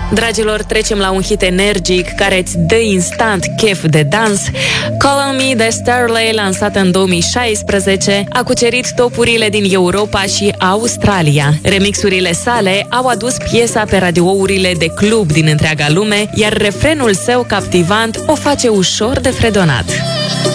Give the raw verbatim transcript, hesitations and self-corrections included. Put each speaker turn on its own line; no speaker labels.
Dragilor, trecem la un hit energic care îți dă instant chef de dans. Call on Me de Starlay, lansat în două mii șaisprezece, a cucerit topurile din Europa și Australia. Remixurile sale au adus piesa pe radiourile de club din întreaga lume, iar refrenul său captivant o face ușor de fredonat.